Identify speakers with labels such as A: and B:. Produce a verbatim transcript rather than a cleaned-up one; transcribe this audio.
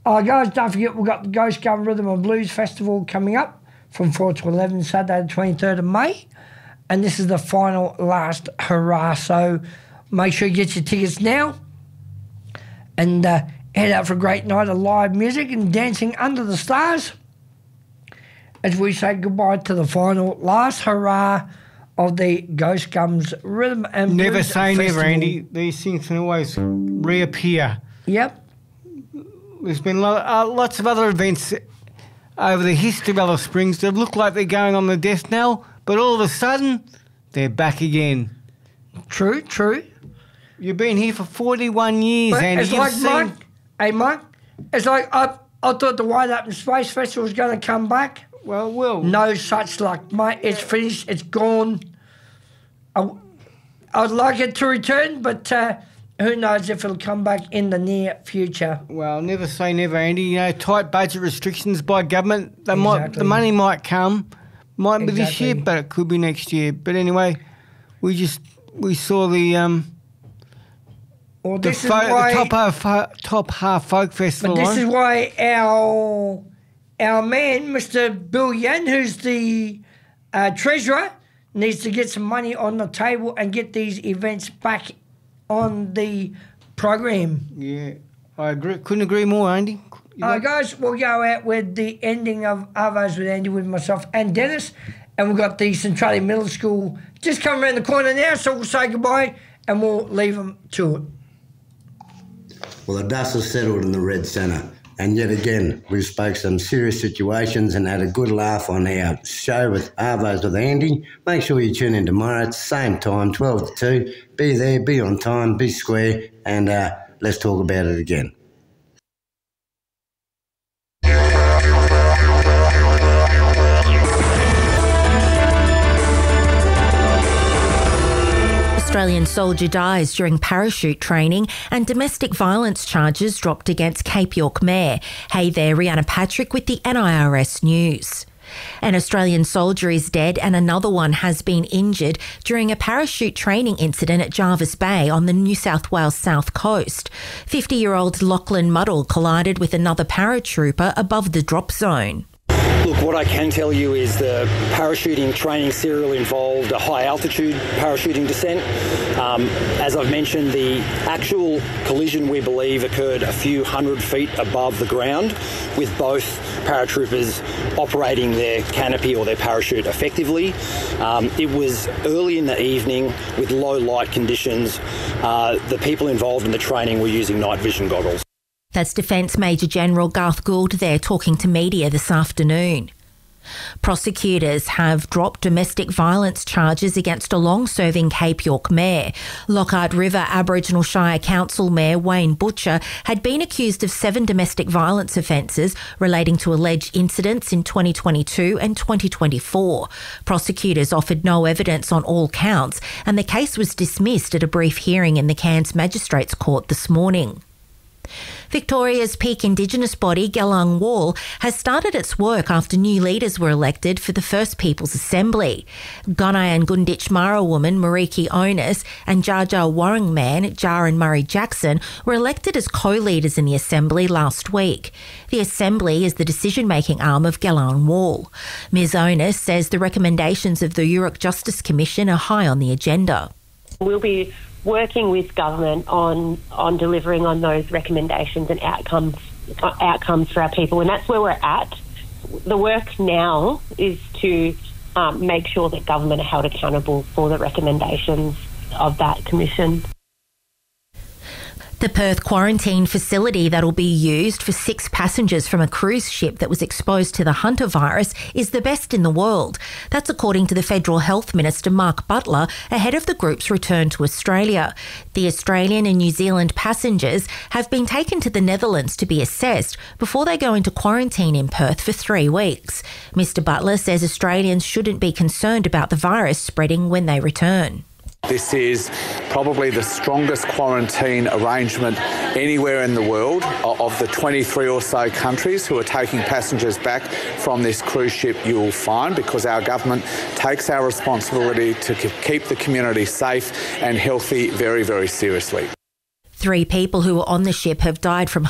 A: Oh, guys, don't forget we've got the Ghost Gun Rhythm and Blues Festival coming up from four to eleven, Saturday the twenty-third of May. And this is the final last hurrah. So make sure you get your tickets now and uh, head out for a great night of live music and dancing under the stars as we say goodbye to the final last hurrah of the Ghost Gums Rhythm and Blues
B: Never say
A: Festival.
B: never, Andy. These things can always reappear.
A: Yep.
B: There's been lo- uh, lots of other events over the history of Alice Springs that look like they're going on the death knell, but all of a sudden, they're back again.
A: True, true.
B: You've been here for forty-one years,
A: But
B: Andy.
A: it's
B: You've
A: like,
B: seen...
A: Mike, hey, Mike, it's like I, I thought the Wide Open Space Festival was going to come back.
B: Well, it will.
A: No such luck, mate. It's finished. It's gone. I, I'd like it to return, but uh, who knows if it'll come back in the near future.
B: Well, never say never, Andy. You know, tight budget restrictions by government. They might,
A: Exactly.
B: the money might come. Might be this
A: Exactly.
B: year, but it could be next year. But anyway, we just we saw the um
A: Well,
B: the,
A: this
B: fo-
A: is why,
B: the top half top half folk festival.
A: but this
B: on.
A: is why our our man, Mister Bill Yan, who's the uh, treasurer, needs to get some money on the table and get these events back on the program.
B: Yeah, I agree. Couldn't agree more, Andy. You
A: All right,
B: like-
A: guys, we'll go out with the ending of Arvos with Andy, with myself and Dennis. And we've got the Centralia Middle School just coming around the corner now, so we'll say goodbye and we'll leave them to it.
C: Well, the dust has settled in the Red Centre, and yet again we spoke some serious situations and had a good laugh on our show with Arvos with Andy. Make sure you tune in tomorrow at the same time, twelve to two. Be there, be on time, be square, and uh, let's talk about it again.
D: Australian soldier dies during parachute training and domestic violence charges dropped against Cape York Mayor. Hey there, Rihanna Patrick with the N I R S News. An Australian soldier is dead and another one has been injured during a parachute training incident at Jervis Bay on the New South Wales south coast. fifty-year-old Lachlan Muddle collided with another paratrooper above the drop zone.
E: Look, what I can tell you is the parachuting training serial involved a high-altitude parachuting descent. Um, as I've mentioned, the actual collision, we believe, occurred a few hundred feet above the ground, with both paratroopers operating their canopy or their parachute effectively. Um, it was early in the evening with low light conditions. Uh, the people involved in the training were using night vision goggles.
D: That's Defence Major General Garth Gould there talking to media this afternoon. Prosecutors have dropped domestic violence charges against a long-serving Cape York mayor. Lockhart River Aboriginal Shire Council Mayor Wayne Butcher had been accused of seven domestic violence offences relating to alleged incidents in twenty twenty-two and twenty twenty-four. Prosecutors offered no evidence on all counts, and the case was dismissed at a brief hearing in the Cairns Magistrates Court this morning. Victoria's peak Indigenous body, Gelung Wall, has started its work after new leaders were elected for the First People's Assembly. Gunai and Gunditj Mara woman Mariki Onus and Jar Jar Warring man Jar and Murray Jackson were elected as co-leaders in the Assembly last week. The Assembly is the decision-making arm of Gelung Wall. Ms Onus says the recommendations of the Yurok Justice Commission are high on the agenda.
F: We'll be working with government on on delivering on those recommendations and outcomes uh, outcomes for our people, and that's where we're at. The work now is to um, make sure that government are held accountable for the recommendations of that commission.
D: The Perth quarantine facility that will be used for six passengers from a cruise ship that was exposed to the Hunter virus is the best in the world. That's according to the Federal Health Minister Mark Butler ahead of the group's return to Australia. The Australian and New Zealand passengers have been taken to the Netherlands to be assessed before they go into quarantine in Perth for three weeks. Mister Butler says Australians shouldn't be concerned about the virus spreading when they return.
G: This is probably the strongest quarantine arrangement anywhere in the world. Of the twenty-three or so countries who are taking passengers back from this cruise ship, you will find, because our government takes our responsibility to keep the community safe and healthy very, very seriously.
D: Three people who were on the ship have died from